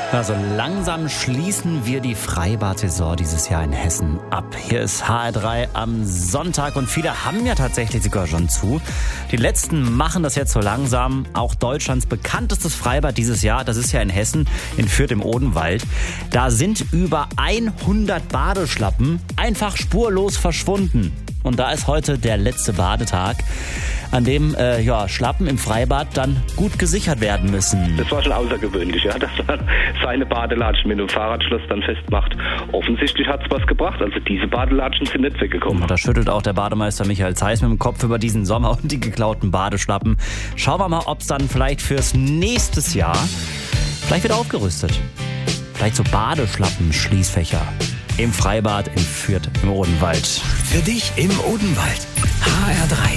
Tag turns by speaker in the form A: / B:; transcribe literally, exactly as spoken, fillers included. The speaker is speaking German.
A: Also langsam schließen wir die Freibad-Saison dieses Jahr in Hessen ab. Hier ist H R drei am Sonntag und viele haben ja tatsächlich sogar schon zu. Die letzten machen das jetzt so langsam. Auch Deutschlands bekanntestes Freibad dieses Jahr, das ist ja in Hessen, in Fürth im Odenwald. Da sind über hundert Badeschlappen einfach spurlos verschwunden. Und da ist heute der letzte Badetag, an dem äh, ja, Schlappen im Freibad dann gut gesichert werden müssen.
B: Das war schon außergewöhnlich, ja, dass man seine Badelatschen mit dem Fahrradschloss dann festmacht. Offensichtlich hat es was gebracht, also diese Badelatschen sind nicht weggekommen.
A: Da schüttelt auch der Bademeister Michael Zeiss mit dem Kopf über diesen Sommer und die geklauten Badeschlappen. Schauen wir mal, ob es dann vielleicht fürs nächste Jahr vielleicht wieder aufgerüstet. Vielleicht so Badeschlappen-Schließfächer im Freibad in Fürth im Odenwald.
C: Für dich im Odenwald. H R drei.